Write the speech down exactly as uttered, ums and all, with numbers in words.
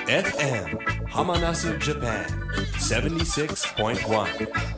エフエム Hamanasu Japan seventy-six point one